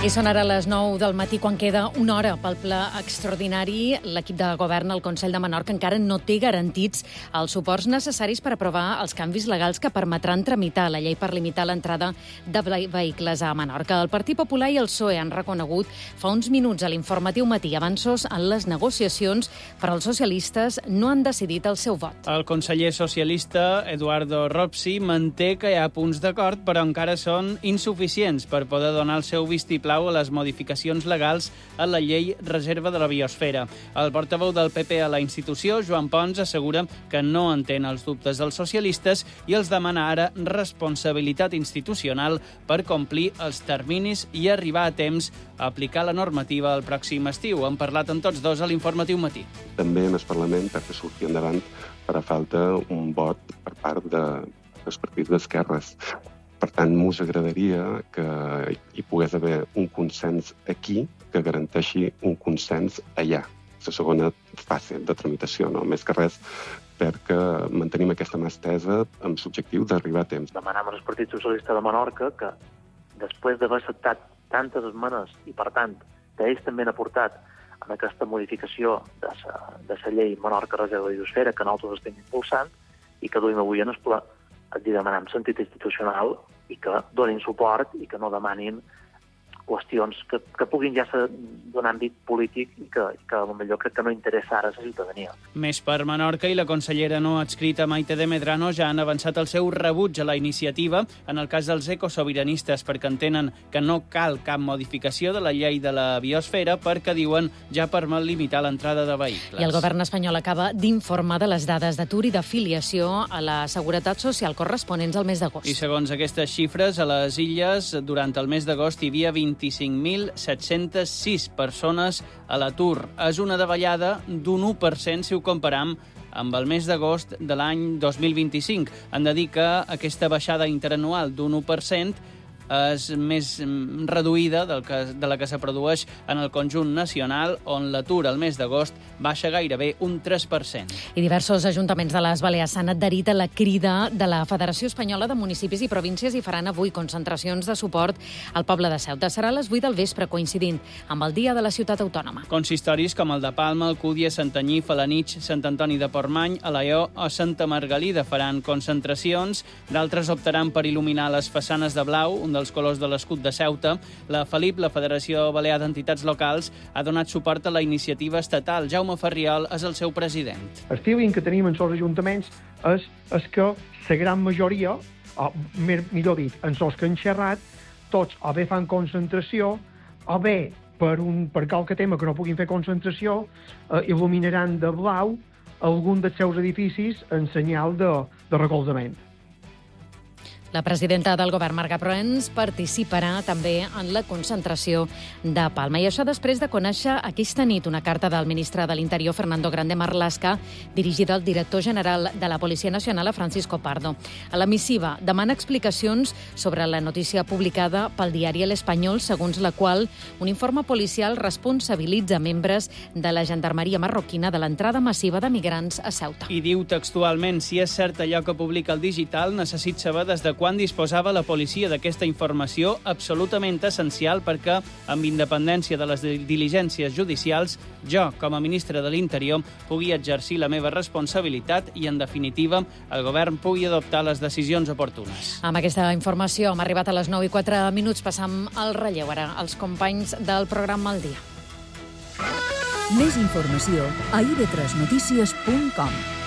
I són ara les 9 del matí, quan queda una hora pel ple extraordinari. L'equip de govern al Consell de Menorca encara no té garantits els suports necessaris per aprovar els canvis legals que permetran tramitar la llei per limitar l'entrada de vehicles a Menorca. El Partit Popular i el PSOE han reconegut fa uns minuts a l'informatiu matí avanços en les negociacions, però els socialistes no han decidit el seu vot. El conseller socialista Eduardo Ropsi manté que hi ha punts d'acord, però encara són insuficients per poder donar el seu vistiplau a les modificacions legals a la llei reserva de la biosfera. El portaveu del PP a la institució, Joan Pons, assegura que no entén els dubtes dels socialistes i els demana ara responsabilitat institucional per complir els terminis i arribar a temps a aplicar la normativa el pròxim estiu. Han parlat amb tots dos a l'informatiu matí. També en el Parlament perquè surti endavant farà falta un vot per part dels partits d'esquerres. Per tant, m'us agradaria que hi pogués haver un consens aquí que garanteixi un consens allà. La segona fase de tramitació, no? Més que res perquè mantenim aquesta mà estesa amb l'objectiu d'arribar a temps. Demanem al Partit Socialista de Menorca que, després d'haver acceptat tantes esmenes i, per tant, que ells també han aportat en aquesta modificació de la llei Menorca Reserva de Biosfera, que nosaltres estem impulsant i que duim avui en el ple, els demanem sentit institucional i que donin suport i que no demanin qüestions que puguin ja ser d'un àmbit polític i que potser crec que no interessa ara a la ciutadania. Més per Menorca i la consellera no adscrita Maite de Medrano ja han avançat el seu rebuig a la iniciativa en el cas dels ecosobiranistes perquè entenen que no cal cap modificació de la llei de la biosfera perquè, diuen, ja permet limitar l'entrada de vehicles. I el govern espanyol acaba d'informar de les dades d'atur i d'afiliació a la Seguretat Social corresponents al mes d'agost. I segons aquestes xifres, a les Illes, durant el mes d'agost hi havia 25.706 persones a l'atur. És una davallada d'un 1% si ho comparam amb el mes d'agost de l'any 2025. Han de dir que aquesta baixada interanual d'un 1% és més reduïda de la que se produeix en el conjunt nacional, on l'atur al mes d'agost baixa gairebé un 3%. I diversos ajuntaments de les Balears s'han adherit a la crida de la Federació Espanyola de Municipis i Províncies i faran avui concentracions de suport al poble de Ceuta. Serà a les 8 del vespre, coincidint amb el Dia de la Ciutat Autònoma. Consistoris com el de Palma, Alcúdia, Santanyí, Felanitx, Sant Antoni de Portmany, Alaior o Santa Margalida faran concentracions. D'altres optaran per il·luminar les façanes de blau, un dels colors de l'escut de Ceuta. La FELIP, la Federació Balear d'Entitats Locals, ha donat suport a la iniciativa estatal. Jaume Ferriol és el seu president. El feeling que tenim en els ajuntaments és que la gran majoria, o millor dit, en els que han xerrat, tots o bé fan concentració, o bé per qualque tema que no puguin fer concentració, il·luminaran de blau algun dels seus edificis en senyal de recolzament. La presidenta del govern, Marga Proens, participarà també en la concentració de Palma. I això després de conèixer aquesta nit una carta del ministre de l'Interior, Fernando Grande Marlaska, dirigida al director general de la Policia Nacional, a Francisco Pardo. A la missiva demana explicacions sobre la notícia publicada pel diari El Espanyol, segons la qual un informe policial responsabilitza membres de la gendarmeria marroquina de l'entrada massiva de migrants a Ceuta. I diu textualment: si és cert allò que publica el digital, necessit saber des de quan disposava la policia d'aquesta informació absolutament essencial perquè, amb independència de les diligències judicials, jo, com a ministre de l'Interior, pugui exercir la meva responsabilitat i, en definitiva, el govern pugui adoptar les decisions oportunes. Amb aquesta informació hem arribat a les 9:04. Passam al relleu ara als companys del programa El Dia. Més informació a ib3notícies.com.